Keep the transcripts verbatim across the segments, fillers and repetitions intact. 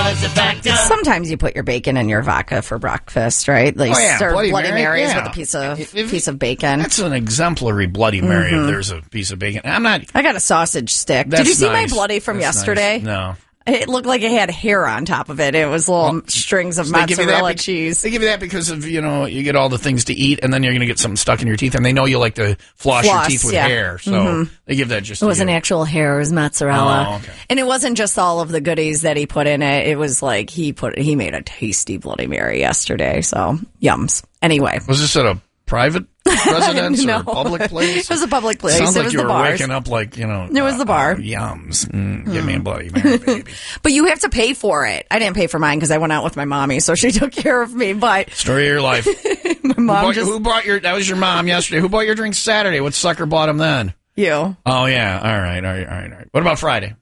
was a vodka. Sometimes you put your bacon in your vodka for breakfast, right? They Oh, yeah, serve Bloody Bloody, Mary, Marys yeah. with a piece of If- if- piece of bacon. That's an exemplary Bloody Mary Mm-hmm. if there's a piece of bacon. I'm not... I got a sausage stick. That's Did you see nice. my Bloody from That's yesterday? nice. No. It looked like it had hair on top of it. It was little strings of So they give you that mozzarella bec- cheese. They give you that because of, you know, you get all the things to eat, and then you're going to get something stuck in your teeth, and they know you like to floss, Floss, your teeth with yeah. hair, so Mhm. they give that just It to wasn't you. actual hair; it was mozzarella. Oh, okay. And it wasn't just all of the goodies that he put in it. It was like he put he made a tasty Bloody Mary yesterday. So yums. Anyway, Was this at a private residence No. or a public place? It was a public place. Sounds It like was you the were bars. waking up like, you know. It was the bar. Uh, yums. Mm, give me a Bloody Mary, baby. But you have to pay for it. I didn't pay for mine because I went out with my mommy, so she took care of me. But Story of your life. my Who mom bought, just who bought your, that was your mom yesterday. Who bought your drinks Saturday? What sucker bought them then? you. Oh, yeah. All right, all right, all right, all right. What about Friday?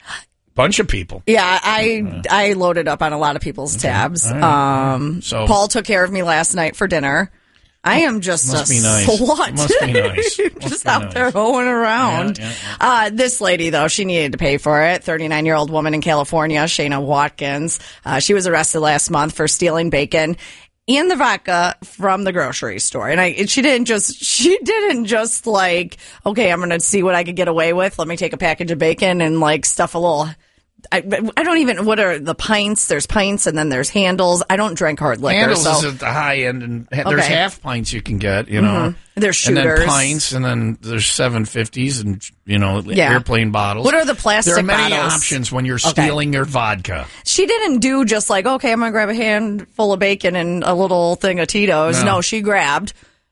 Bunch of people. Yeah, I I loaded up on a lot of people's tabs. All right. Um, So- Paul took care of me last night for dinner. I am just Must a be nice. slut. Must be nice. Must just be out nice. there hoeing around. Yeah, yeah, Uh, this lady, though, she needed to pay for it. thirty-nine-year-old woman in California, Shayna Watkins. Uh, she was arrested last month for stealing bacon and the vodka from the grocery store. And I, she didn't just, she didn't just like, okay, I'm going to see what I could get away with. Let me take a package of bacon and like stuff a little, I, I don't even, what are the pints? There's pints and then there's handles. I don't drink hard liquor. Handles so. is at the high end, and ha- there's Okay. half pints you can get, you know. Mhm. There's And then shooters. pints, and then there's seven fifties, and, you know, Yeah. airplane bottles. What are the plastic There are many bottles? options when you're Okay. stealing your vodka. She didn't do just like, okay, I'm going to grab a handful of bacon and a little thing of Tito's. No. No, she grabbed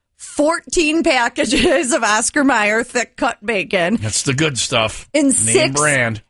fourteen packages of Oscar Mayer thick cut bacon That's the good stuff. in Name six brand.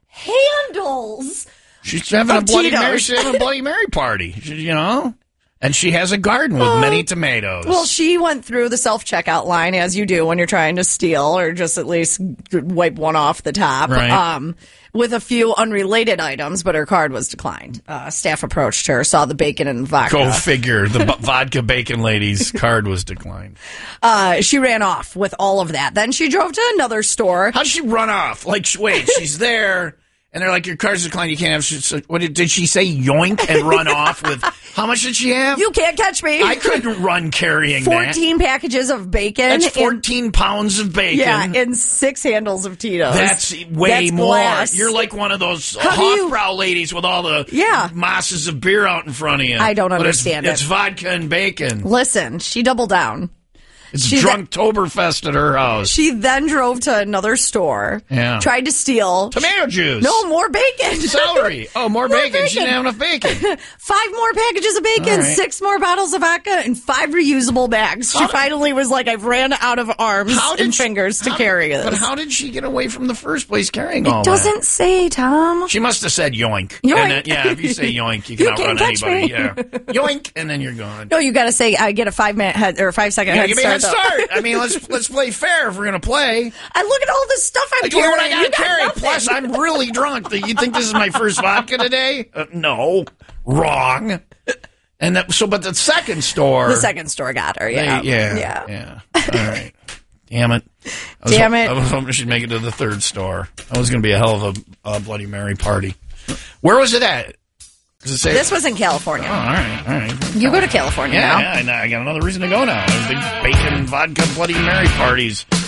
handles. She's having a of Bloody Tito's. Mary. She's having a Bloody Mary party, She- you know? And she has a garden with many tomatoes. Well, she went through the self-checkout line, as you do when you're trying to steal, or just at least wipe one off the top, Right. um, with a few unrelated items, but her card was declined. Uh, staff approached her, saw the bacon and vodka. Go figure. The b- vodka bacon lady's card was declined. Uh, she ran off with all of that. Then she drove to another store. How'd she run off? Like, sh- wait, she's there, and they're like, your card's declined. You can't have. She, so, what did, did she say? Yoink and run off with? How much did she have? You can't catch me. I couldn't run carrying fourteen packages of bacon. that. That's and- fourteen pounds of bacon. Yeah, and six handles of Tito's. That's way That's more. glass. You're like one of those How do you- Hofbrau ladies with all the Yeah. masses of beer out in front of you. I don't But understand it's, it. It's vodka and bacon. Listen, she doubled down. It's She's Drunktoberfest at her house. She then drove to another store. Yeah. Tried to steal. Tomato juice. No, more bacon. Celery. Oh, more, More bacon. She bacon. didn't have enough bacon. Five more packages of bacon, All right. six more bottles of vodka, and five reusable bags. She How- finally was like, I've ran out of arms How did and she- fingers to how- carry this. But how did she get away from the first place carrying all it that? doesn't say, Tom. She must have said yoink. Yoink. And then, yeah, if you say yoink, you can You outrun can't catch anybody. me. Yeah. Yoink, and then you're gone. No, you got to say, I get a five minute head or five second Yeah, head give me a head start. though. start. I mean, let's let's play fair if we're gonna play. I look at all this stuff I'm Like, look carrying. what I You gotta got carry. nothing. Plus, I'm really drunk. You think this is my first vodka today? Uh, no, wrong. And that, so, but the second store, The second store got her. Yeah, they- yeah, yeah. yeah. All right. Damn it. I was Damn ho- it. I was hoping she'd make it to the third store. That was going to be a hell of a, a Bloody Mary party. Where was it at? Does it say? This was in California. Oh, all right, all right. You go to California Yeah, now. yeah, I know. I got another reason to go now. Big bacon, vodka, Bloody Mary parties.